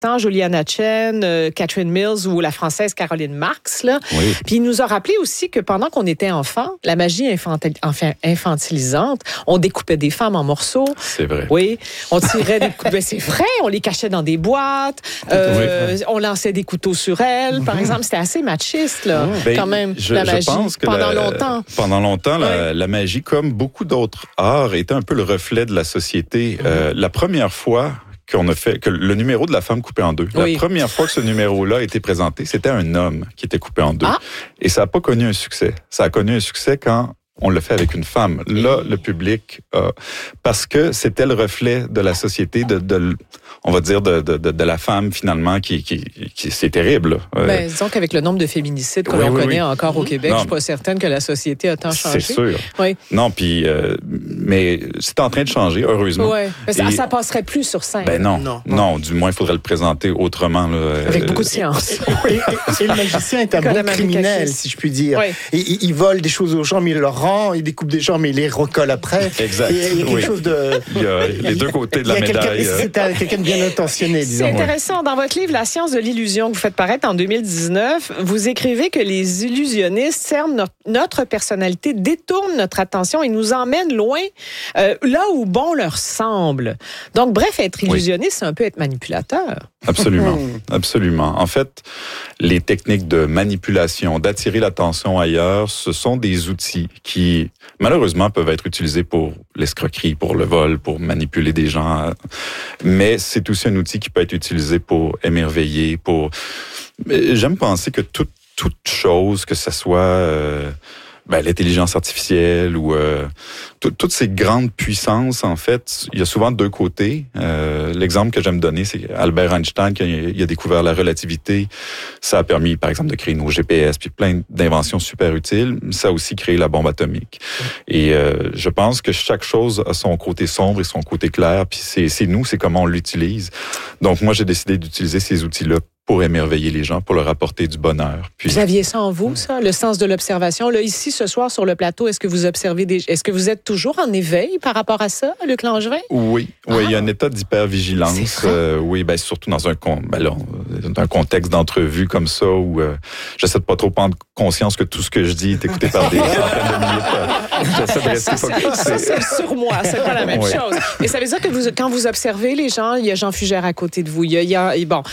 tant Juliana Chen, Catherine Mills ou la Française Caroline Marx. Là. Oui. Puis il nous a rappelé aussi que pendant qu'on était enfant, la magie infantilisante, on découpait des femmes en morceaux. C'est vrai. Oui, on tirait des coups. Ben, c'est vrai, on les cachait dans des boîtes. On lançait des couteaux sur elles, par exemple. C'était assez machiste, là, quand même, la magie, pense que longtemps. Pendant longtemps, la magie, comme beaucoup d'autres arts, était un peu le reflet de la société. La première fois qu'on a fait, que le numéro de la femme coupée en deux, la première fois que ce numéro-là a été présenté, c'était un homme qui était coupé en deux. Et ça n'a pas connu un succès. Ça a connu un succès quand on le fait avec une femme. Là, le public, parce que c'était le reflet de la société, on va dire, de la femme, finalement, qui c'est terrible. Ben, disons qu'avec le nombre de féminicides que l'on connaît encore au Québec, je suis pas certaine que la société a tant changé. C'est sûr. Oui. Non, puis, mais c'est en train de changer, heureusement. Oui. Ça passerait plus sur scène. Ben non, du moins, il faudrait le présenter autrement. Là, avec beaucoup de science. Et le magicien est un bon criminel, si je puis dire. Oui. Et il vole des choses aux gens, mais il leur rend, il découpe des gens, mais il les recolle après. Exact. Et il y a quelque chose de... Il y a les deux côtés de la médaille. C'est quelqu'un de bien intentionné, disons. C'est intéressant. Dans votre livre, La science de l'illusion, que vous faites paraître en 2019, vous écrivez que les illusionnistes cernent notre personnalité, détournent notre attention et nous emmènent loin, là où bon leur semble. Donc, bref, être illusionniste, c'est un peu être manipulateur. Absolument, absolument. En fait, les techniques de manipulation, d'attirer l'attention ailleurs, ce sont des outils qui, malheureusement, peuvent être utilisés pour l'escroquerie, pour le vol, pour manipuler des gens. Mais c'est aussi un outil qui peut être utilisé pour émerveiller, pour... J'aime penser que toute chose, que ce soit l'intelligence artificielle ou toutes ces grandes puissances, en fait, il y a souvent deux côtés. L'exemple que j'aime donner, c'est Albert Einstein, qui a découvert la relativité. Ça a permis, par exemple, de créer nos GPS, puis plein d'inventions super utiles. Ça a aussi créé la bombe atomique. Et je pense que chaque chose a son côté sombre et son côté clair, puis c'est nous, c'est comment on l'utilise. Donc moi, j'ai décidé d'utiliser ces outils-là pour émerveiller les gens, pour leur apporter du bonheur. Puis... Vous aviez ça en vous, ça, le sens de l'observation. Là, ici, ce soir, sur le plateau, est-ce que vous observez est-ce que vous êtes toujours en éveil par rapport à ça, Luc Langevin? Oui, il y a un état d'hypervigilance. Oui, surtout dans un contexte d'entrevue comme ça où j'essaie de pas trop prendre conscience que tout ce que je dis est écouté par des centaines de milliers. J'essaie de rester focus. Ça, c'est sur moi, c'est pas la même chose. Et ça veut dire que quand vous observez les gens, il y a Jean Fugère à côté de vous, il y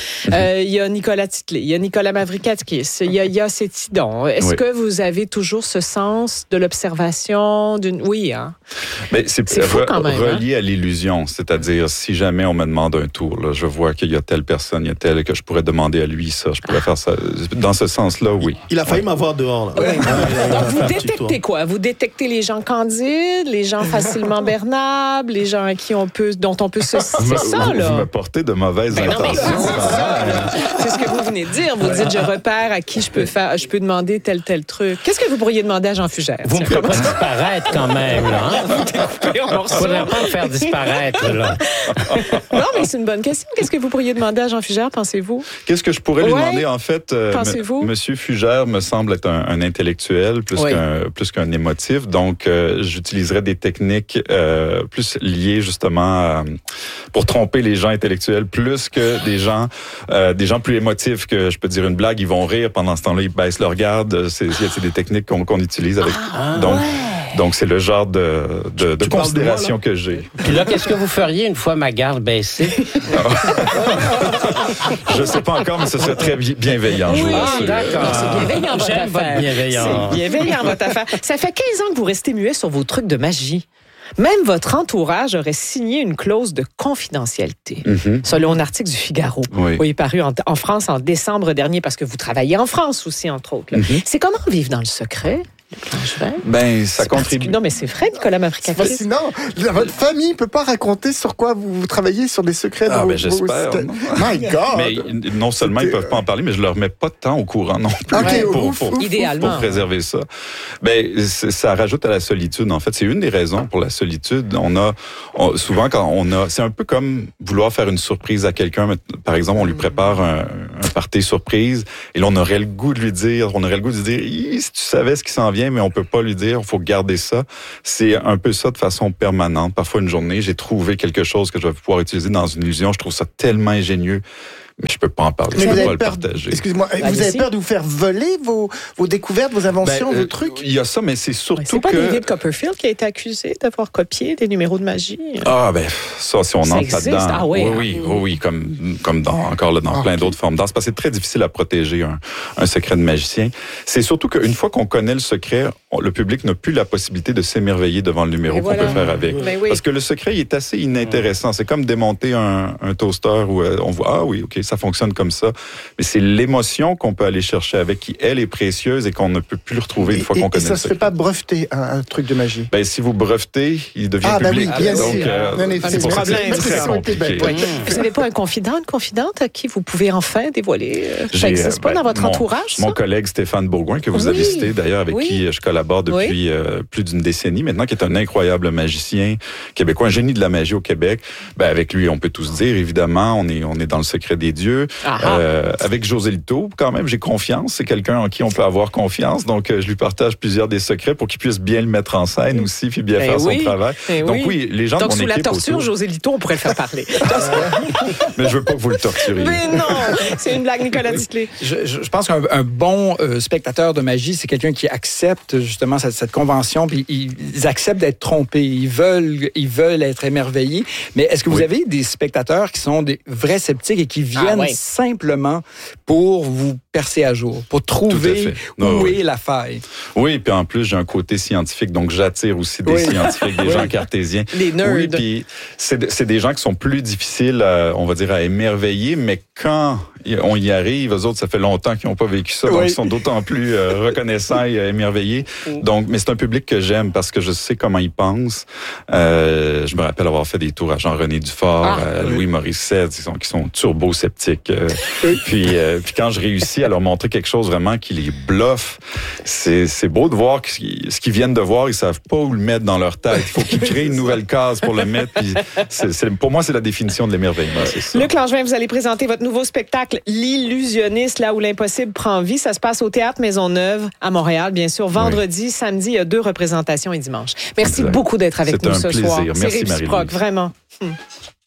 a Nicolas Titley, il y a Nicolas Mavricatkis, il y a Cétidon. Est-ce que vous avez toujours ce sens de l'observation d'une... Oui, hein? Mais c'est fou quand même, relié à l'illusion. C'est-à-dire, si jamais on me demande un tour, là, je vois qu'il y a telle personne, il y a telle, que je pourrais demander à lui ça, je pourrais faire ça. Dans ce sens-là, oui. Il a failli m'avoir dehors, là. Donc, vous détectez quoi? Vous détectez les gens candides, les gens facilement bernables, les gens dont on peut se... C'est ça, là. Vous me portez de mauvaises intentions. C'est ce que vous venez de dire. Vous dites, je repère à qui je peux demander tel truc. Qu'est-ce que vous pourriez demander à Jean Fugère? Vous ne pouvez pas disparaître quand même, là. Hein? Vous ne pourriez pas me faire disparaître, là. Non, mais c'est une bonne question. Qu'est-ce que vous pourriez demander à Jean Fugère, pensez-vous? Qu'est-ce que je pourrais lui demander, en fait? Pensez-vous? Monsieur Fugère me semble être un intellectuel plus qu'un émotif. Donc, j'utiliserais des techniques plus liées, justement, pour tromper les gens intellectuels, plus que des gens plus émotifs que je peux dire une blague, ils vont rire pendant ce temps-là, ils baissent leur garde. C'est des techniques qu'on utilise avec. Donc c'est le genre de considération que j'ai. Puis là, qu'est-ce que vous feriez une fois ma garde baissée? Je sais pas encore, mais ce serait très bienveillant. Je vous rassure. D'accord. C'est bienveillant, votre J'aime affaire. votre bienveillant. C'est bienveillant, votre affaire. Ça fait 15 ans que vous restez muet sur vos trucs de magie. Même votre entourage aurait signé une clause de confidentialité, selon un article du Figaro. Oui, paru en France en décembre dernier, parce que vous travaillez en France aussi, entre autres. C'est comment vivre dans le secret? Ça contribue. Non, mais c'est vrai, Nicolas Mavricatkis. C'est fascinant. Votre famille ne peut pas raconter sur quoi vous travaillez, sur des secrets. J'espère. My God! Mais non seulement ils peuvent pas en parler, mais je leur mets pas de temps au courant non plus pour préserver ça. Ça rajoute à la solitude. En fait, c'est une des raisons pour la solitude. Souvent c'est un peu comme vouloir faire une surprise à quelqu'un. Par exemple, on lui prépare un party surprise et là, on aurait le goût de lui dire, si tu savais ce qui s'en vient, mais on peut pas lui dire, il faut garder ça. C'est un peu ça de façon permanente. Parfois, une journée, j'ai trouvé quelque chose que je vais pouvoir utiliser dans une illusion. Je trouve ça tellement ingénieux. mais je peux pas en parler. Mais je vous peux avez pas le peur, partager. excusez-moi, vous avez peur de vous faire voler vos découvertes, vos inventions, vos trucs? Il y a ça, mais c'est surtout c'est pas David Copperfield qui a été accusé d'avoir copié des numéros de magie? Ah, ben, ça, si on entre là-dedans. Ah, oui, comme dans plein d'autres formes d'art. C'est parce que c'est très difficile à protéger un secret de magicien. C'est surtout qu'une fois qu'on connaît le secret, le public n'a plus la possibilité de s'émerveiller devant le numéro qu'on peut faire avec. Parce que le secret, il est assez inintéressant. C'est comme démonter un toaster où on voit, ah oui, OK, ça fonctionne comme ça. Mais c'est l'émotion qu'on peut aller chercher avec qui, elle, est précieuse et qu'on ne peut plus retrouver une fois qu'on connaît le secret. Et ça se fait pas breveter, un truc de magie? Ben, si vous brevetez, il devient public. Oui, bien sûr. C'est pour ça que c'est très compliqué. Vous n'avez pas un confident, une confidente à qui vous pouvez enfin dévoiler? Ça n'existe pas dans votre entourage, ça? Mon collègue Stéphane Bourgoin, que vous avez cité d'ailleurs, avec qui je collabore depuis plus d'une décennie maintenant, qui est un incroyable magicien québécois, un génie de la magie au Québec. Ben, avec lui, on peut tous dire, évidemment, on est dans le secret des dieux. Avec José Lito, quand même, j'ai confiance. C'est quelqu'un en qui on peut avoir confiance. Donc, je lui partage plusieurs des secrets pour qu'il puisse bien le mettre en scène aussi, puis bien faire son travail. Donc oui, les gens de mon équipe... Donc, sous la torture, José Lito, on pourrait le faire parler. Mais je veux pas que vous le torturiez. Mais non! C'est une blague, Nicolas Duclé. Je pense qu'un bon spectateur de magie, c'est quelqu'un qui accepte justement cette convention, puis ils acceptent d'être trompés. Ils veulent être émerveillés. Mais est-ce que vous avez des spectateurs qui sont des vrais sceptiques et qui viennent simplement pour vous percer à jour, pour trouver où est la faille? Oui, puis en plus, j'ai un côté scientifique, donc j'attire aussi des scientifiques, des gens cartésiens. Les nerds. Oui, puis c'est des gens qui sont plus difficiles, on va dire, à émerveiller, mais quand on y arrive, eux autres, ça fait longtemps qu'ils n'ont pas vécu ça, donc ils sont d'autant plus reconnaissants et émerveillés. Donc, mais c'est un public que j'aime parce que je sais comment ils pensent. Je me rappelle avoir fait des tours à Jean-René Dufort, à Louis Morissette, qui sont turbo-sceptiques. Puis quand je réussis à leur montrer quelque chose vraiment qui les bluffe, c'est beau de voir ce qu'ils viennent de voir, ils savent pas où le mettre dans leur tête. Il faut qu'ils créent une nouvelle case pour le mettre. Puis pour moi, c'est la définition de l'émerveillement. Luc Langevin, vous allez présenter votre nouveau spectacle L'Illusionniste, là où l'impossible prend vie. Ça se passe au Théâtre Maisonneuve à Montréal, bien sûr. Vendredi, samedi, il y a 2 représentations et dimanche. Merci beaucoup d'être avec nous ce soir. C'est un plaisir. Merci, c'est réciproque, Marie-Louise. vraiment.